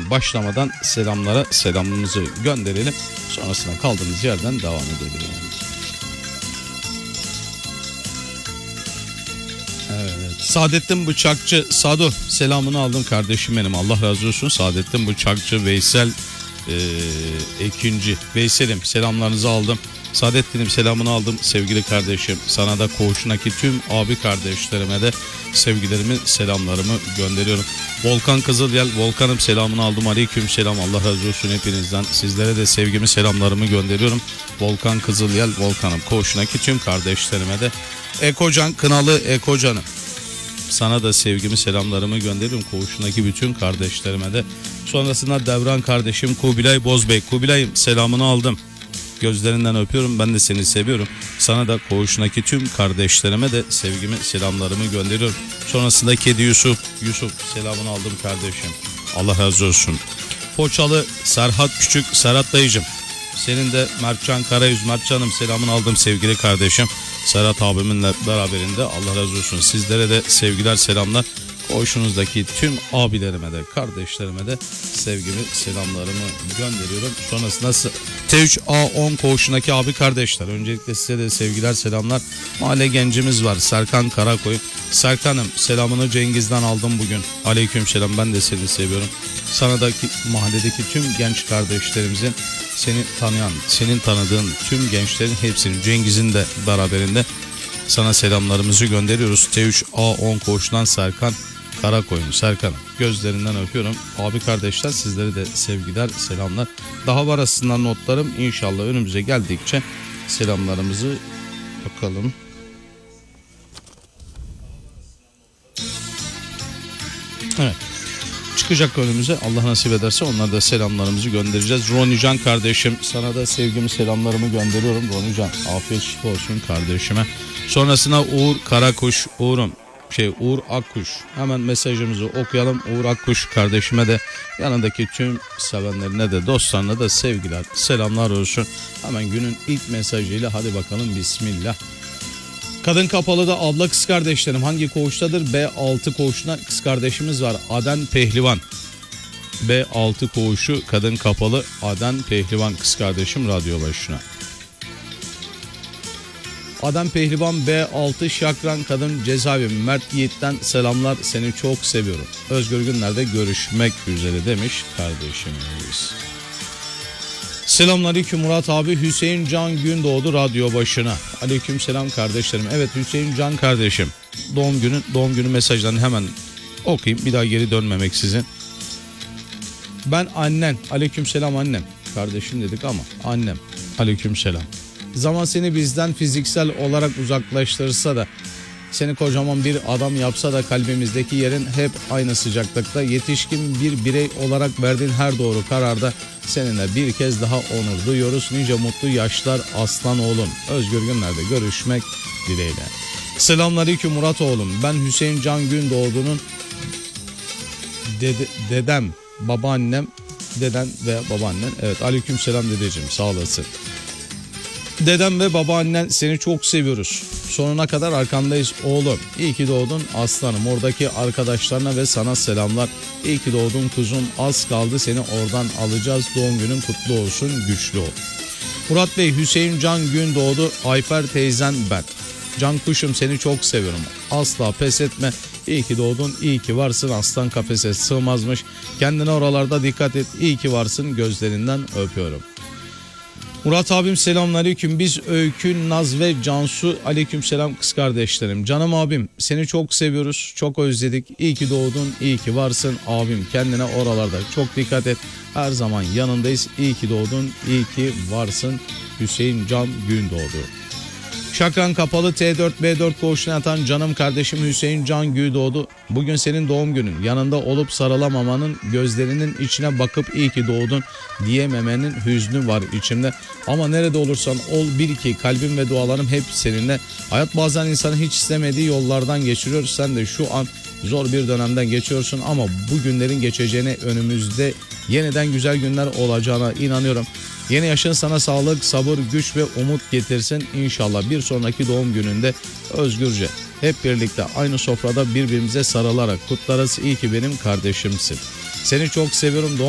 başlamadan selamımızı gönderelim. Sonrasında kaldığımız yerden devam edelim. Evet. Saadettin Bıçakçı Sadu, selamını aldım kardeşim benim, Allah razı olsun. Saadettin Bıçakçı Veysel Ekinci, Veysel'im selamlarınızı aldım. Saadettin'im selamını aldım sevgili kardeşim. Sana da koğuşundaki tüm abi kardeşlerime de sevgilerimi, selamlarımı gönderiyorum. Volkan Kızılyel, Volkan'ım selamını aldım. Aleyküm selam, Allah razı olsun hepinizden. Sizlere de sevgimi, selamlarımı gönderiyorum. Volkan Kızılyel, Volkan'ım koğuşundaki tüm kardeşlerime de. Ekocan Kınalı, Ekocan'ım, sana da sevgimi, selamlarımı gönderiyorum koğuşundaki bütün kardeşlerime de. Sonrasında Devran kardeşim Kubilay Bozbey, Kubilay'ım selamını aldım. Gözlerinden öpüyorum, ben de seni seviyorum. Sana da koğuşundaki tüm kardeşlerime de sevgimi, selamlarımı gönderiyorum. Sonrasında Kedi Yusuf, selamını aldım kardeşim, Allah razı olsun. Foçalı Serhat Küçük, Serhat dayıcım, senin de Mertcan Karayüz, Mertcan'ım selamını aldım sevgili kardeşim. Serhat abiminle beraberinde, Allah razı olsun. Sizlere de sevgiler, selamlar. Koğuşunuzdaki tüm abilerime de, kardeşlerime de sevgimi, selamlarımı gönderiyorum. Sonrasında T3A10 koğuşundaki abi kardeşler, öncelikle size de sevgiler, selamlar. Mahalle gencimiz var, Serkan Karakoy. Serkan'ım selamını Cengiz'den aldım bugün. Aleyküm selam, ben de seni seviyorum. Sana da mahalledeki tüm genç kardeşlerimizin, seni tanıyan, senin tanıdığın tüm gençlerin hepsinin, Cengiz'in de beraberinde sana selamlarımızı gönderiyoruz. T3A10 koğuşundan Serkan Karakoyun, Serkan gözlerinden öpüyorum. Abi kardeşler, sizlere de sevgiler, selamlar. Daha var aslında notlarım, inşallah önümüze geldikçe selamlarımızı bakalım. Evet, çıkacak önümüze, Allah nasip ederse onlara da selamlarımızı göndereceğiz. Ronican kardeşim, sana da sevgimi, selamlarımı gönderiyorum. Ronican, afiyet şifa olsun kardeşime. Sonrasında Uğur Karakuş, Uğur Akkuş, hemen mesajımızı okuyalım. Uğur Akkuş kardeşime de, yanındaki tüm sevenlerine de, dostlarına da sevgiler, selamlar olsun. Hemen günün ilk mesajıyla hadi bakalım, bismillah. Kadın Kapalı'da abla kız kardeşlerim hangi koğuştadır? B6 koğuşuna kız kardeşimiz var, Aden Pehlivan. B6 koğuşu Kadın Kapalı, Aden Pehlivan kız kardeşim radyo başına. Adem Pehlivan B6 Şakran Kadın Cezaevi, Mert Yiğit'ten selamlar, seni çok seviyorum. Özgür günlerde görüşmek üzere demiş kardeşimiz. Selamünaleyküm Murat abi, Hüseyin Can Gündoğdu radyo başına. Aleyküm selam kardeşlerim. Evet Hüseyin Can kardeşim, doğum günü mesajlarını hemen okuyayım, bir daha geri dönmemeksizin. Ben annen, aleyküm selam annem. Kardeşim dedik ama annem, aleyküm selam. Zaman seni bizden fiziksel olarak uzaklaştırsa da, seni kocaman bir adam yapsa da kalbimizdeki yerin hep aynı sıcaklıkta. Yetişkin bir birey olarak verdiğin her doğru kararda seninle bir kez daha onur duyuyoruz. Nice mutlu yaşlar aslan oğlum. Özgür günlerde görüşmek dileğiyle. Selamünaleyküm Murat oğlum. Ben Hüseyin Can Gündoğdu'nun dedem, babaannem, deden ve babaannen. Evet aleykümselam dedeciğim, sağ olasın. Dedem ve babaannen, seni çok seviyoruz. Sonuna kadar arkandayız oğlum. İyi ki doğdun aslanım. Oradaki arkadaşlarına ve sana selamlar. İyi ki doğdun kuzum. Az kaldı, seni oradan alacağız. Doğum günün kutlu olsun, güçlü ol. Murat Bey, Hüseyin Can Gündoğdu, Ayfer teyzen ben. Can kuşum, seni çok seviyorum. Asla pes etme. İyi ki doğdun, iyi ki varsın. Aslan kafese sığmazmış. Kendine oralarda dikkat et. İyi ki varsın. Gözlerinden öpüyorum. Murat abim selamünaleyküm. Biz Öykü, Naz ve Cansu, aleykümselam kız kardeşlerim. Canım abim, seni çok seviyoruz. Çok özledik. İyi ki doğdun, iyi ki varsın. Abim kendine oralarda çok dikkat et. Her zaman yanındayız. İyi ki doğdun, iyi ki varsın. Hüseyin Can Gündoğdu. Şakran Kapalı T4B4 koğuşuna yatan canım kardeşim Hüseyin Can Gündoğdu. Bugün senin doğum günün. Yanında olup sarılamamanın, gözlerinin içine bakıp iyi ki doğdun diyememenin hüznü var içimde. Ama nerede olursan ol, bil ki kalbim ve dualarım hep seninle. Hayat bazen insanı hiç istemediği yollardan geçiriyor. Sen de şu an zor bir dönemden geçiyorsun ama bu günlerin geçeceğine, önümüzde yeniden güzel günler olacağına inanıyorum. Yeni yaşın sana sağlık, sabır, güç ve umut getirsin. İnşallah bir sonraki doğum gününde özgürce hep birlikte aynı sofrada birbirimize sarılarak kutlarız. İyi ki benim kardeşimsin. Seni çok seviyorum.